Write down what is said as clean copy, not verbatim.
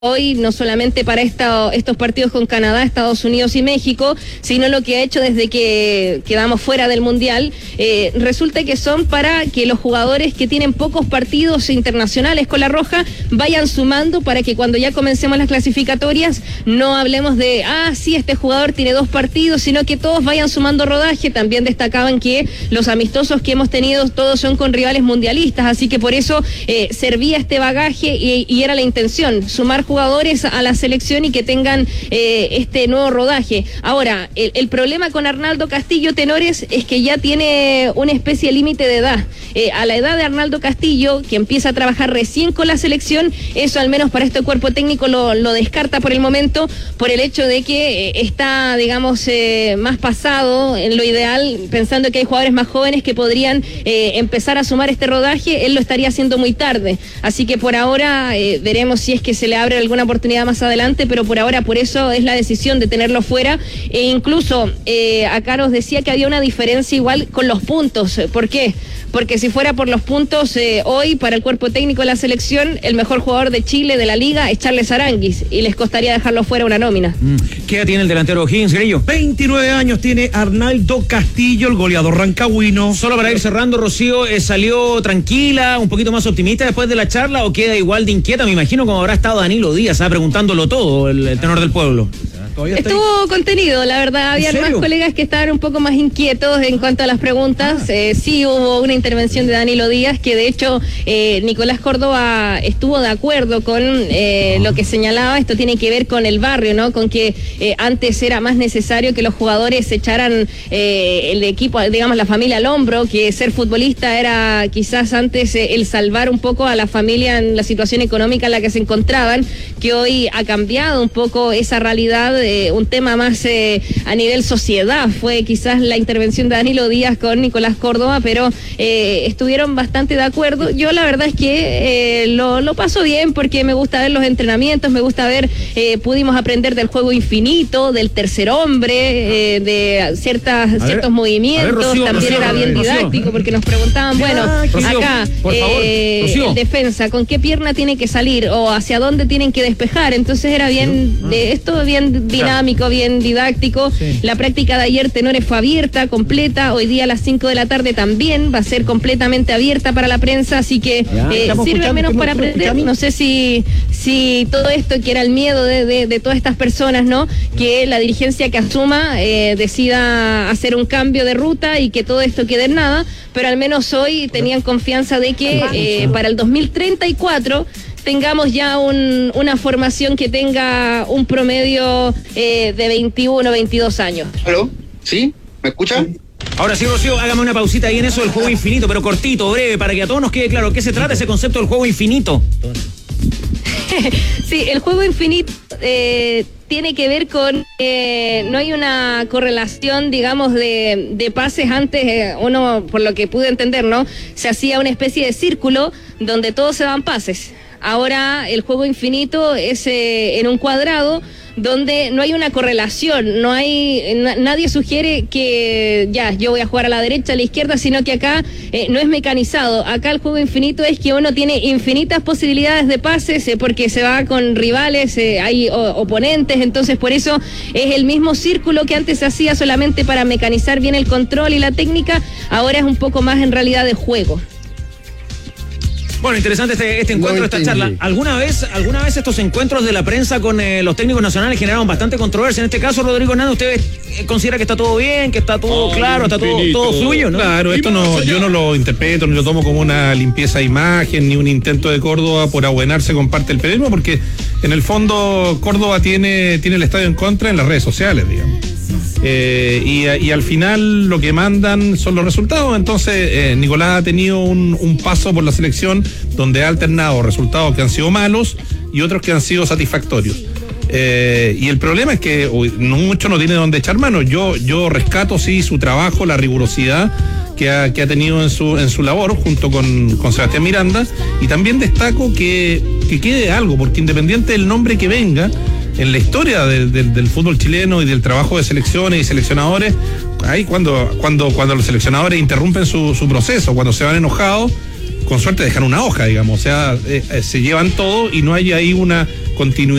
hoy, no solamente para estos partidos con Canadá, Estados Unidos y México, sino lo que ha hecho desde que quedamos fuera del Mundial. Resulta que son para que los jugadores que tienen pocos partidos internacionales con la Roja vayan sumando, para que cuando ya comencemos las clasificatorias no hablemos de, sí, este jugador tiene 2 partidos, sino que todos vayan sumando rodaje. También destacaban que los amistosos que hemos tenido todos son con rivales mundialistas, así que por eso servía este bagaje y era la intención, sumar jugadores a la selección y que tengan este nuevo rodaje. Ahora, el problema con Arnaldo Castillo, tenores, es que ya tiene una especie de límite de edad. A la edad de Arnaldo Castillo, que empieza a trabajar recién con la selección, eso al menos para este cuerpo técnico lo descarta por el momento, por el hecho de que está, digamos, más pasado en lo ideal, pensando que hay jugadores más jóvenes que podrían empezar a sumar este rodaje. Él lo estaría haciendo muy tarde, así que por ahora veremos si es que se le abre alguna oportunidad más adelante, pero por ahora por eso es la decisión de tenerlo fuera. E incluso acá nos decía que había una diferencia igual con los puntos. ¿Por qué? Porque si fuera por los puntos, hoy para el cuerpo técnico de la selección, el mejor jugador de Chile, de la liga, es Charles Aranguis, y les costaría dejarlo fuera una nómina. ¿Qué edad tiene el delantero O'Higgins, Grillo? 29 años tiene Arnaldo Castillo, el goleador rancagüino. Solo para ir cerrando, Rocío, ¿salió tranquila, un poquito más optimista después de la charla, o queda igual de inquieta? Me imagino como habrá estado Danilo Díaz, preguntándolo todo, el tenor del pueblo. Estuvo contenido, la verdad. Había más colegas que estaban un poco más inquietos en cuanto a las preguntas. Sí hubo una intervención de Danilo Díaz, que de hecho Nicolás Córdoba estuvo de acuerdo con lo que señalaba. Esto tiene que ver con el barrio, ¿no? Con que antes era más necesario que los jugadores echaran el equipo, digamos, la familia al hombro, que ser futbolista era quizás antes el salvar un poco a la familia en la situación económica en la que se encontraban, que hoy ha cambiado un poco esa realidad. Un tema más a nivel sociedad fue quizás la intervención de Danilo Díaz con Nicolás Córdoba, pero estuvieron bastante de acuerdo. Yo la verdad es que lo paso bien, porque me gusta ver los entrenamientos, me gusta ver, pudimos aprender del juego infinito, del tercer hombre, de ciertos movimientos. Rocío, también era bien didáctico, porque nos preguntaban, Rocío, acá el defensa, ¿con qué pierna tiene que salir o hacia dónde tienen que despejar? Entonces era bien, esto bien dinámico, bien didáctico. La práctica de ayer, tenores, fue abierta, completa. Hoy día a las 5 de la tarde también va a ser completamente abierta para la prensa, así que sirve al menos para aprender. No sé si todo esto, que era el miedo de todas estas personas, ¿no? Que la dirigencia que asuma decida hacer un cambio de ruta y que todo esto quede en nada, pero al menos hoy tenían confianza de que para el 2034 tengamos ya una formación que tenga un promedio de 21, 22 años. ¿Aló? ¿Sí? ¿Me escuchan? Ahora sí, Rocío, hágame una pausita ahí en eso del juego infinito, pero cortito, breve, para que a todos nos quede claro qué se trata ese concepto del juego infinito. Sí, el juego infinito tiene que ver con no hay una correlación, digamos, de pases. Antes uno, por lo que pude entender, ¿no? Se hacía una especie de círculo donde todos se dan pases. Ahora el juego infinito es en un cuadrado donde no hay una correlación, no hay nadie sugiere que yo voy a jugar a la derecha, a la izquierda, sino que acá no es mecanizado. Acá el juego infinito es que uno tiene infinitas posibilidades de pases, porque se va con rivales, hay oponentes, entonces por eso es el mismo círculo que antes se hacía solamente para mecanizar bien el control y la técnica. Ahora es un poco más en realidad de juego. Bueno, interesante este encuentro, esta charla. ¿Alguna vez estos encuentros de la prensa con los técnicos nacionales generaron bastante controversia? En este caso, Rodrigo Hernández, ¿usted considera que está todo bien, que está todo claro, está todo fluyo, ¿no? Claro, esto yo no lo interpreto, ni lo tomo como una limpieza de imagen, ni un intento de Córdoba por abuenarse con parte del periodismo, porque en el fondo Córdoba tiene el estadio en contra en las redes sociales, digamos. Y al final lo que mandan son los resultados. Entonces Nicolás ha tenido un paso por la selección donde ha alternado resultados que han sido malos y otros que han sido satisfactorios, y el problema es que mucho no tiene donde echar mano. Yo rescato sí su trabajo, la rigurosidad que ha tenido en su labor junto con Sebastián Miranda, y también destaco que quede algo, porque independiente del nombre que venga en la historia del fútbol chileno y del trabajo de selecciones y seleccionadores, ahí cuando los seleccionadores interrumpen su proceso, cuando se van enojados, con suerte dejan una hoja, digamos, o sea, se llevan todo y no hay ahí una continuidad